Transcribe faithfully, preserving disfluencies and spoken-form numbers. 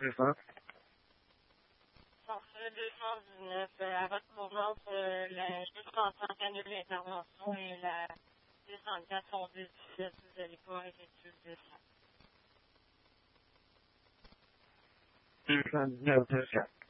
c'est ça. Parfait, deux cent dix-neuf. Euh, à votre convenance, euh, la juste en tant qu'annule l'intervention et la deux cent quatre sont deux dix-sept. Vous n'allez pas effectuer le dessin. deux cent dix-neuf, deux cent quatre.